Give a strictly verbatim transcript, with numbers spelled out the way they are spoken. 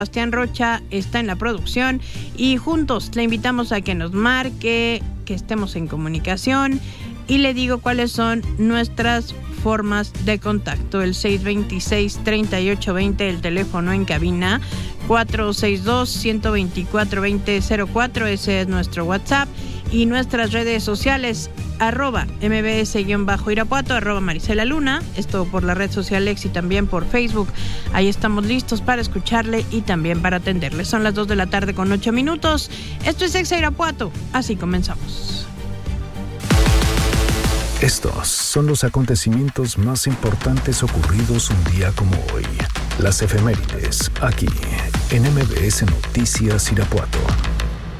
Sebastián Rocha está en la producción y juntos le invitamos a que nos marque, que estemos en comunicación y le digo cuáles son nuestras formas de contacto. El seis dos seis, tres ocho dos cero, el teléfono en cabina, cuatro seis dos, uno dos cuatro, dos cero cero cuatro, ese es nuestro WhatsApp, y nuestras redes sociales, arroba mbs-irapuato, arroba Marisela Luna, esto por la red social X y también por Facebook. Ahí estamos listos para escucharle y también para atenderle. Son las dos de la tarde con ocho minutos. Esto es Exa Irapuato, así comenzamos. Estos son los acontecimientos más importantes ocurridos un día como hoy. Las efemérides, aquí, en M B S Noticias Irapuato.